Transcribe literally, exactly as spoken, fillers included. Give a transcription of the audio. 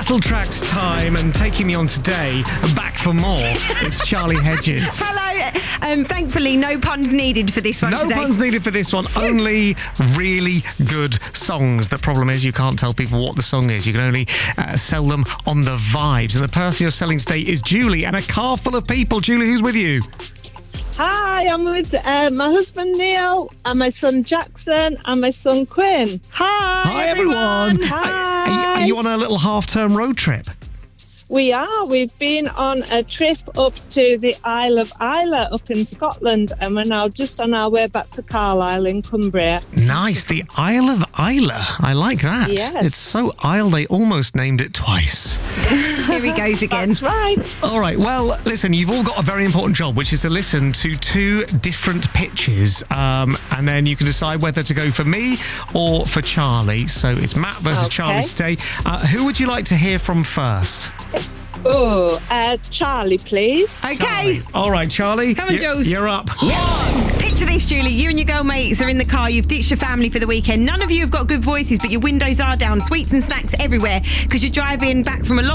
title track's time, and taking me on today, back for more, it's Charlie Hedges. Hello. Um, thankfully, no puns needed for this one No today. puns needed for this one. Only really good songs. The problem is you can't tell people what the song is. You can only uh, sell them on the vibes. And the person you're selling today is Julie, and a car full of people. Julie, who's with you? Hi, I'm with uh, my husband Neil and my son Jackson and my son Quinn. Hi, Hi, everyone. Hi. Are you, are you on a little half-term road trip? We are. We've been on a trip up to the Isle of Islay up in Scotland, and we're now just on our way back to Carlisle in Cumbria. Nice. The Isle of Islay. I like that. Yes. It's so Isle, they almost named it twice. Here he goes again. That's right. All right. Well, listen, you've all got a very important job, which is to listen to two different pitches, um, and then you can decide whether to go for me or for Charlie. So it's Matt versus Okay. Charlie today. Uh, who would you like to hear from first? Oh, uh, Charlie, please. Okay. Charlie. All right, Charlie. Come on, you- Jules. You're up. Picture this, Julie. You and your girl mates are in the car. You've ditched your family for the weekend. None of you have got good voices, but your windows are down. Sweets and snacks everywhere because you're driving back from a long